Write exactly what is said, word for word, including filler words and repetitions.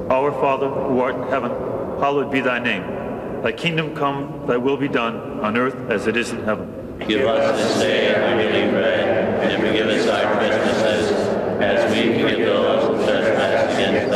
Our Father, who art in heaven, hallowed be thy name. Thy kingdom come, thy will be done, on earth as it is in heaven. Give us this day our daily bread, and forgive us our